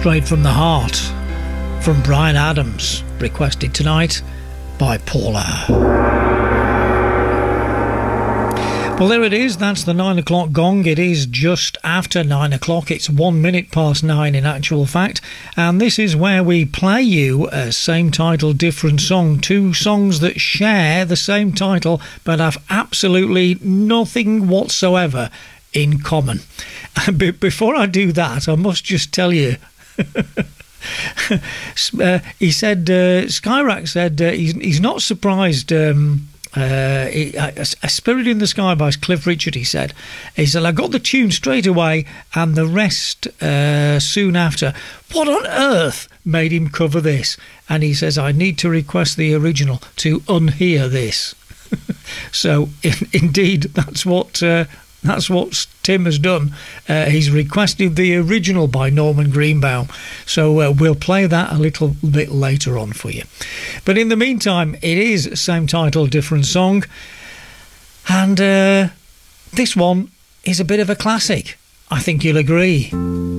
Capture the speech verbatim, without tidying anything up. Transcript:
Straight from the Heart from Bryan Adams, requested tonight by Paula. Well, there it is. That's the nine o'clock gong. It is just after nine o'clock. It's one minute past nine in actual fact. And this is where we play you a same title, different song. Two songs that share the same title but have absolutely nothing whatsoever in common. But before I do that, I must just tell you. uh, he said, uh, Skyrack said uh, he's, he's not surprised... Um, Uh, a, a Spirit in the Sky by Cliff Richard, he said. He said, I got the tune straight away and the rest uh, soon after. What on earth made him cover this? And he says, I need to request the original to unhear this. So, in, indeed, that's what... Uh, That's what Tim has done. Uh, he's requested the original by Norman Greenbaum. So uh, we'll play that a little bit later on for you. But in the meantime, it is same title, different song. And uh, this one is a bit of a classic. I think you'll agree.